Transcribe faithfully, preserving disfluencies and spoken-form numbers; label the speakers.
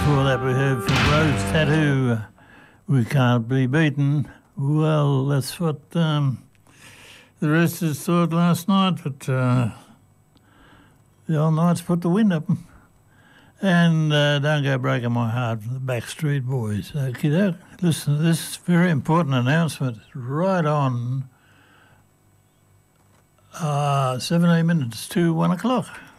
Speaker 1: before that we heard from Rose Tattoo, We Can't Be Beaten. Well, that's what um, the Roosters thought last night, but uh, the All Knights put the wind up. And uh, Don't Go Breaking My Heart from the Backstreet Boys. Okay, listen to this very important announcement right on uh, seventeen minutes to one o'clock.